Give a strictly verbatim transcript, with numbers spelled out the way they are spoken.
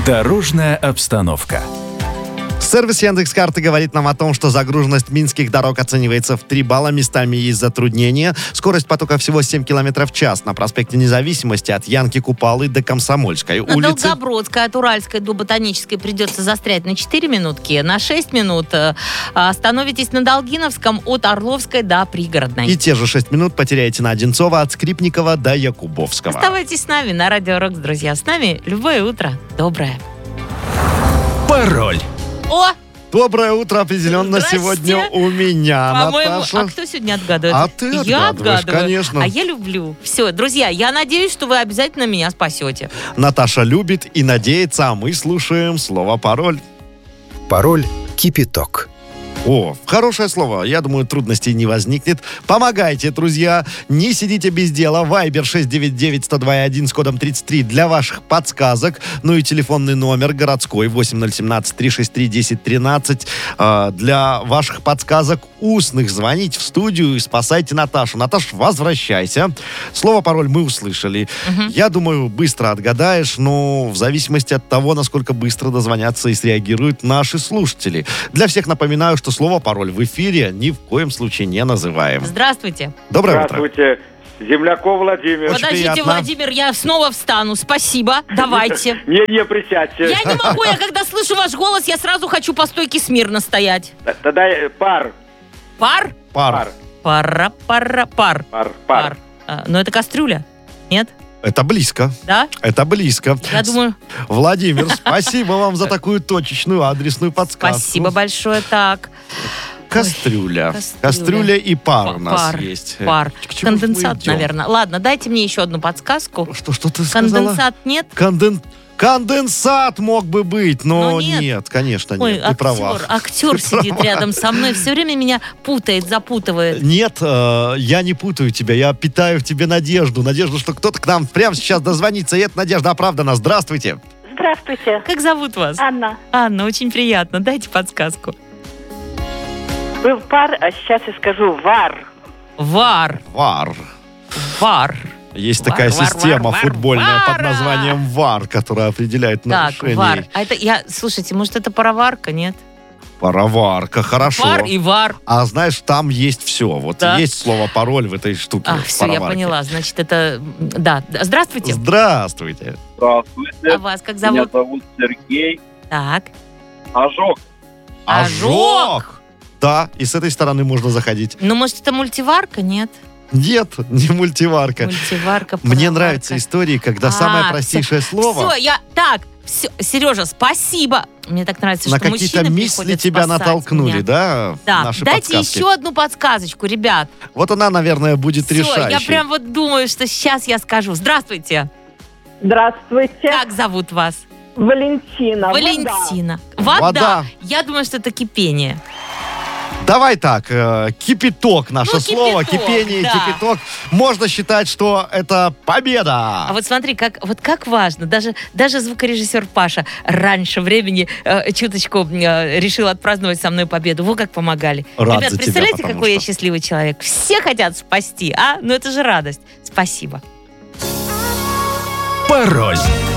Дорожная обстановка. Сервис Яндекс.Карты говорит нам о том, что загруженность минских дорог оценивается в три балла, местами есть затруднения. Скорость потока всего семь километров в час на проспекте Независимости от Янки-Купалы до Комсомольской На улицы. Долгобродской от Уральской до Ботанической придется застрять на четыре минутки. На шесть минут э, остановитесь на Долгиновском от Орловской до Пригородной. И те же шесть минут потеряете на Одинцова от Скрипникова до Якубовского. Оставайтесь с нами на Радио Рокс, друзья. С нами любое утро доброе. Пароль. О! Доброе утро определенно Здрасте. сегодня у меня, По-моему, Наташа. а кто сегодня отгадывает? А ты Я отгадываешь, отгадываю. конечно. А я люблю. Все, друзья, я надеюсь, что вы обязательно меня спасете. Наташа любит и надеется, а мы слушаем слово «пароль». Пароль «Кипяток». О, хорошее слово. Я думаю, трудностей не возникнет. Помогайте, друзья. Не сидите без дела. Вайбер шесть девять девять сто два один с кодом тридцать три для ваших подсказок. Ну и телефонный номер городской восемь ноль один семь три шесть три один ноль один три э, для ваших подсказок устных. Звоните в студию и спасайте Наташу. Наташ, возвращайся. Слово «пароль» мы услышали. Угу. Я думаю, быстро отгадаешь, но в зависимости от того, насколько быстро дозвонятся и среагируют наши слушатели. Для всех напоминаю, что слово «пароль» в эфире ни в коем случае не называем. Здравствуйте. Доброе утро. Здравствуйте. Земляков Владимир. Очень Подождите, приятно. Владимир, я снова встану. Спасибо. Давайте. Не-не, присядьте. Я не могу, я когда слышу ваш голос, я сразу хочу по стойке смирно стоять. Тогда э, пар. Пар? Пар. Пара, пара, пар. Пар. Пар. А, но это кастрюля? Нет? Это близко. Да? Это близко. Я думаю, Владимир, спасибо вам за такую точечную адресную подсказку. спасибо большое. Так. Кастрюля. Ой, кастрюля. Кастрюля и пар Па- у нас пар, есть. Пар. К чему мы Конденсат, идем? наверное. Ладно, дайте мне еще одну подсказку. Что, что ты сказала? Конденсат нет? Конден... Конденсат мог бы быть, но, Но нет. нет. конечно, нет. Ой, Ты актер, права. актер Ты сидит права. рядом со мной, все время меня путает, запутывает. Нет, э, я не путаю тебя, я питаю в тебе надежду. Надежду, что кто-то к нам прямо сейчас дозвонится, и эта надежда оправдана. Здравствуйте. Здравствуйте, Как зовут вас? Анна. Анна, очень приятно. Дайте подсказку. Был пар, а сейчас я скажу вар. Вар. ВАР. Вар. Есть Вар, такая вар, система вар, вар, футбольная под вара. названием ВАР, которая определяет Так, нарушение. вар. А это я, слушайте, может, это пароварка, нет? Пароварка, хорошо. Пар и вар. А знаешь, там есть все. Вот Да. есть слово «пароль» в этой штуке. А, в все, я пароварке. поняла. Значит, это... м, Да. Здравствуйте. Здравствуйте. Здравствуйте. А вас как Меня зовут? зовут Сергей. Так. Ожог. Ожог. Да, и с этой стороны можно заходить. Ну, может, это мультиварка, нет? Нет, не мультиварка. Мультиварка, Мне пароварка. нравятся истории, когда А, самое всё. простейшее слово Все, я... Так, все, Сережа, спасибо. Мне так нравится, на что какие-то мужчины мысли приходят тебя спасать натолкнули, меня. да? Да, Наши дайте подсказки. еще одну подсказочку, ребят. Вот она, наверное, будет Все, решающей. я прям вот думаю, что сейчас я скажу. Здравствуйте. Здравствуйте, Как зовут вас? Валентина. Валентина. Вода. Вода. Я думаю, что это кипение. Давай так, э, кипяток, наше Ну, слово, кипяток, кипение, да. кипяток. Можно считать, что это победа. А вот смотри, как, вот как важно. Даже, даже звукорежиссер Паша раньше времени э, чуточку э, решил отпраздновать со мной победу. Во как помогали. Рад Ребят, за тебя, представляете, потому какой я что- счастливый человек? Все хотят спасти, а? Ну это же радость. Спасибо. Пароль.